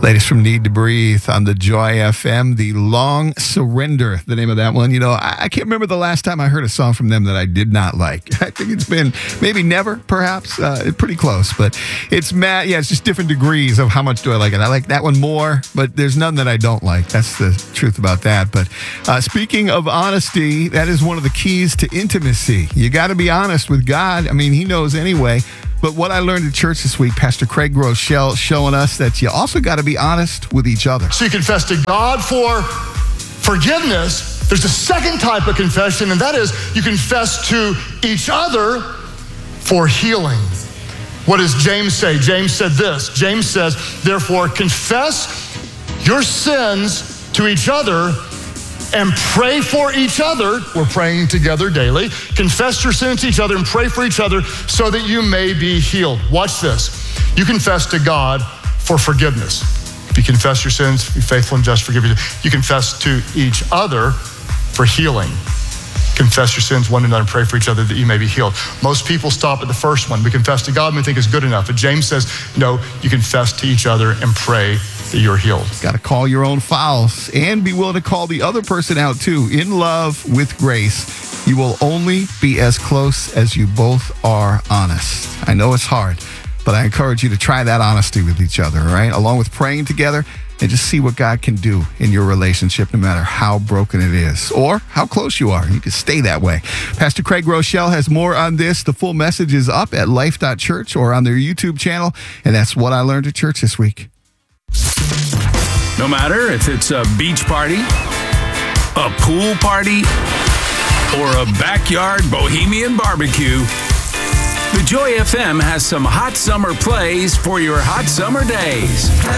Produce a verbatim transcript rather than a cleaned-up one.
Latest from Need to Breathe on the Joy F M, The Long Surrender, the name of that one. You know, I, I can't remember the last time I heard a song from them that I did not like. I think it's been maybe never, perhaps, uh, pretty close. But it's mad. Yeah, it's just different degrees of how much do I like it. I like that one more, but there's none that I don't like. That's the truth about that. But uh, speaking of honesty, that is one of the keys to intimacy. You got to be honest with God. I mean, he knows anyway. But what I learned at church this week, Pastor Craig Groeschel showing us that you also got to be honest with each other. So you confess to God for forgiveness. There's a second type of confession, and that is you confess to each other for healing. What does James say? James said this. James says, therefore, confess your sins to each other and pray for each other. We're praying together daily. Confess your sins to each other and pray for each other so that you may be healed. Watch this. You confess to God for forgiveness. If you confess your sins, be faithful and just, forgive you. You confess to each other for healing. Confess your sins one to another and pray for each other that you may be healed. Most people stop at the first one. We confess to God and we think it's good enough. But James says, no, you confess to each other and pray that you're healed. Got to call your own fouls and be willing to call the other person out too. In love with grace, you will only be as close as you both are honest. I know it's hard, but I encourage you to try that honesty with each other, all right? Along with praying together and just see what God can do in your relationship, no matter how broken it is or how close you are. You can stay that way. Pastor Craig Groeschel has more on this. The full message is up at life dot church or on their YouTube channel, and that's what I learned at church this week. No matter if it's a beach party, a pool party, or a backyard bohemian barbecue, the Joy F M has some hot summer plays for your hot summer days.